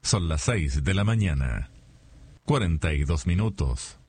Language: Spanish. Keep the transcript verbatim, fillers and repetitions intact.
Son las seis de la mañana. cuarenta y dos minutos.